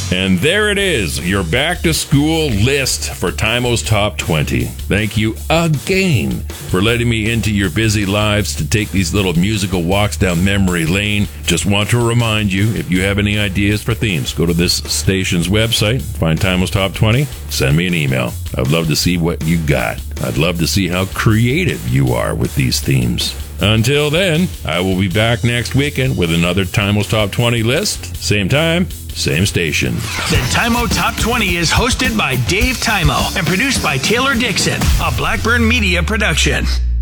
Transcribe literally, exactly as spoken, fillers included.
And there it is, your back-to-school list for Timo's Top twenty. Thank you again for letting me into your busy lives to take these little musical walks down memory lane. Just want to remind you, if you have any ideas for themes, go to this station's website, find Timo's Top twenty, send me an email. I'd love to see what you got. I'd love to see how creative you are with these themes. Until then, I will be back next weekend with another Timo's Top twenty list. Same time, same station. The Timo Top twenty is hosted by Dave Timo and produced by Taylor Dixon, a Blackburn Media production.